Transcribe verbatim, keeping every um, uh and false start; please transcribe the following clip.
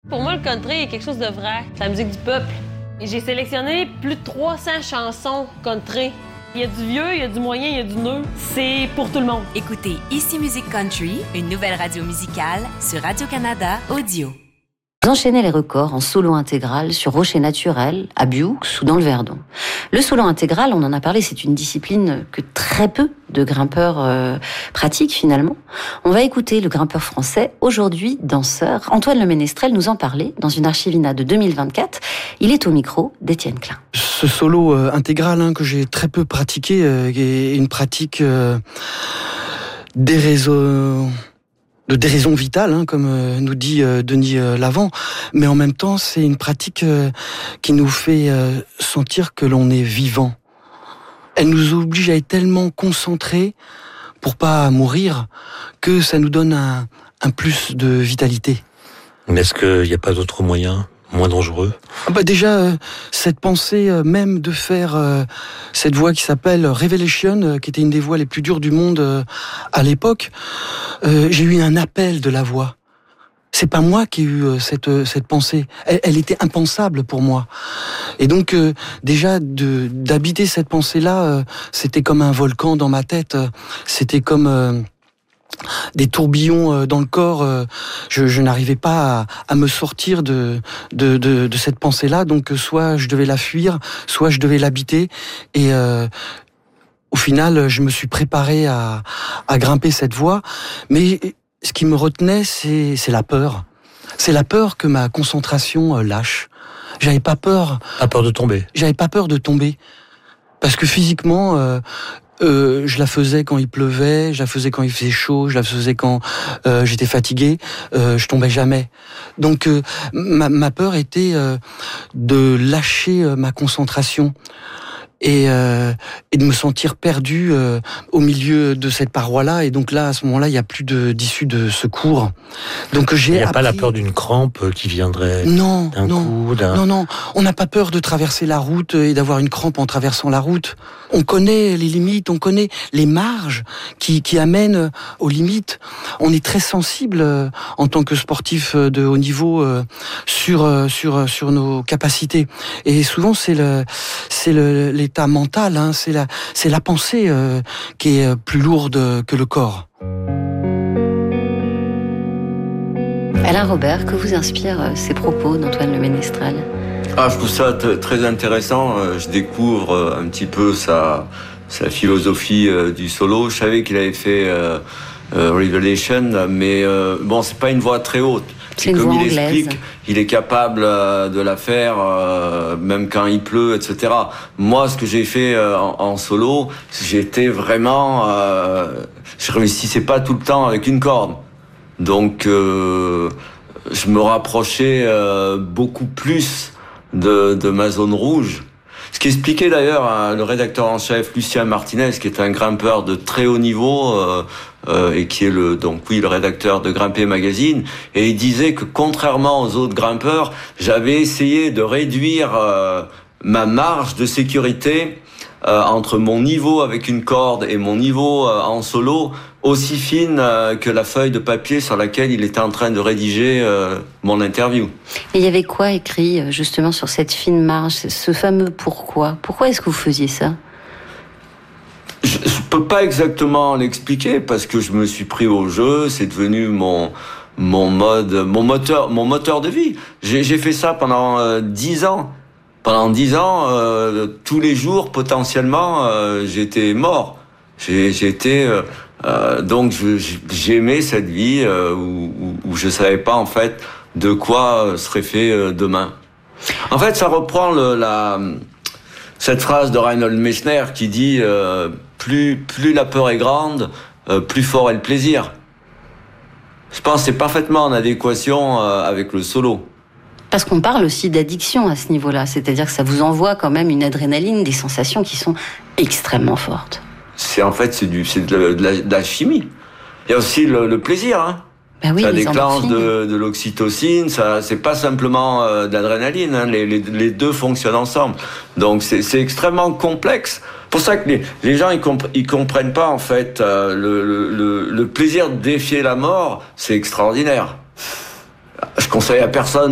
Pour moi, le country est quelque chose de vrai. C'est la musique du peuple. Et j'ai sélectionné plus de trois cents chansons country. Il y a du vieux, il y a du moyen, il y a du neuf. C'est pour tout le monde. Écoutez Ici Musique Country, une nouvelle radio musicale sur Radio-Canada Audio. Vous enchaînez les records en solo intégral sur rocher naturel, à Bioux ou dans le Verdon. Le solo intégral, on en a parlé, c'est une discipline que très peu de grimpeurs euh, pratiquent finalement. On va écouter le grimpeur français, aujourd'hui danseur, Antoine Le Ménestrel nous en parlait dans une archivina de deux mille vingt-quatre. Il est au micro d'Étienne Klein. Ce solo euh, intégral hein, que j'ai très peu pratiqué euh, est une pratique euh, des réseaux... de déraison vitale, hein, comme euh, nous dit euh, Denis euh, Lavant, mais en même temps, c'est une pratique euh, qui nous fait euh, sentir que l'on est vivant. Elle nous oblige à être tellement concentrés pour pas mourir que ça nous donne un, un plus de vitalité. Mais est-ce qu'il n'y a pas d'autres moyens moins dangereux? Ah bah déjà, euh, cette pensée euh, même de faire euh, cette voix qui s'appelle Revelation, euh, qui était une des voix les plus dures du monde euh, à l'époque, euh, j'ai eu un appel de la voix. C'est pas moi qui ai eu euh, cette euh, cette pensée. Elle, elle était impensable pour moi. Et donc euh, déjà de d'habiter cette pensée-là, euh, c'était comme un volcan dans ma tête. C'était comme euh, des tourbillons dans le corps. Je, je n'arrivais pas à, à me sortir de, de, de, de cette pensée-là. Donc, soit je devais la fuir, soit je devais l'habiter. Et euh, au final, je me suis préparé à, à grimper cette voie. Mais ce qui me retenait, c'est, c'est la peur. C'est la peur que ma concentration lâche. J'avais pas peur. Pas peur de tomber. J'avais pas peur de tomber. Parce que physiquement... Euh, Euh, je la faisais quand il pleuvait, je la faisais quand il faisait chaud, je la faisais quand euh, j'étais fatigué, euh, je tombais jamais. Donc euh, ma, ma peur était euh, de lâcher euh, ma concentration et, euh, et de me sentir perdu euh, au milieu de cette paroi-là. Et donc là, à ce moment-là, il n'y a plus de, d'issue de secours. Donc j'ai. Il n'y a appris... pas la peur d'une crampe qui viendrait non, d'un non, coup d'un... Non, non, on n'a pas peur de traverser la route et d'avoir une crampe en traversant la route. On connaît les limites, on connaît les marges qui, qui amènent aux limites. On est très sensible euh, en tant que sportif de haut niveau euh, sur, euh, sur, sur nos capacités. Et souvent, c'est le, c'est le, l'état mental, hein, c'est la, c'est la pensée euh, qui est plus lourde que le corps. Alain Robert, que vous inspirent ces propos d'Antoine Le Ménestrel ? Ah, je trouve ça t- très intéressant. Je découvre un petit peu sa, sa philosophie euh, du solo. Je savais qu'il avait fait euh, euh, Revelation, mais euh, bon, c'est pas une voix très haute. C'est une comme voix il anglaise. explique, il est capable euh, de la faire euh, même quand il pleut, et cetera. Moi, ce que j'ai fait euh, en, en solo, j'étais vraiment, euh, je réussissais pas tout le temps avec une corde. Donc, euh, je me rapprochais euh, beaucoup plus de, de ma zone rouge. Ce qui expliquait d'ailleurs hein, le rédacteur en chef Lucien Martinez, qui est un grimpeur de très haut niveau euh, euh, et qui est le donc oui le rédacteur de Grimper Magazine, et il disait que contrairement aux autres grimpeurs, j'avais essayé de réduire euh, ma marge de sécurité euh, entre mon niveau avec une corde et mon niveau euh, en solo, aussi fine euh, que la feuille de papier sur laquelle il était en train de rédiger euh, mon interview. Et il y avait quoi écrit justement sur cette fine marge, ce fameux pourquoi ? Pourquoi est-ce que vous faisiez ça ? Je, je peux pas exactement l'expliquer parce que je me suis pris au jeu, c'est devenu mon mon mode, mon moteur, mon moteur de vie. J'ai, j'ai fait ça pendant euh, dix ans. Pendant dix ans, euh, tous les jours potentiellement, euh, j'étais mort. J'ai, j'étais euh, Euh, donc je, j'aimais cette vie euh, où, où, où je savais pas en fait de quoi serait fait euh, demain. En fait, ça reprend le, la cette phrase de Reinhold Messner qui dit euh, plus plus la peur est grande, euh, plus fort est le plaisir. Je pense que c'est parfaitement en adéquation euh, avec le solo. Parce qu'on parle aussi d'addiction à ce niveau-là, c'est-à-dire que ça vous envoie quand même une adrénaline, des sensations qui sont extrêmement fortes. C'est en fait c'est du c'est de la, de la, de la chimie. Il y a aussi le, le plaisir, hein. Ben oui, ça les déclenche endorphines. de, de l'oxytocine, ça c'est pas simplement euh, de l'adrénaline, hein. les, les les deux fonctionnent ensemble. Donc c'est c'est extrêmement complexe. Pour ça que les les gens ils, compre, ils comprennent pas en fait euh, le, le le plaisir de défier la mort, c'est extraordinaire. Je conseille à personne